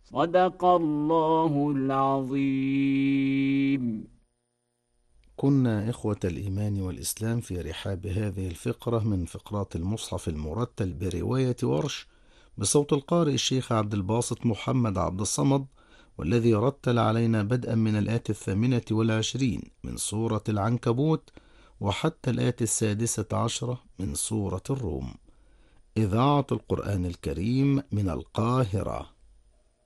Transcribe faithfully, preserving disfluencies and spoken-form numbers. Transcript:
صدق الله العظيم. كنا إخوة الإيمان والإسلام في رحاب هذه الفقرة من فقرات المصحف المرتل برواية ورش بصوت القارئ الشيخ عبد الباسط محمد عبد الصمد، والذي رتل علينا بدءا من الآية الثامنة والعشرين من سورة العنكبوت وحتى الآية السادسة عشرة من سورة الروم. إذاعة القرآن الكريم من القاهرة.